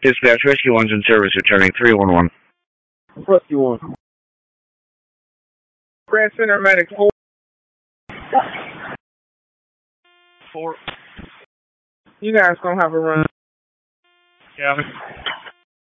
Dispatch, Rescue 1's in service, returning 311. Rescue 1. Grand Center Medic 4. 4. You guys gonna have a run. Yeah.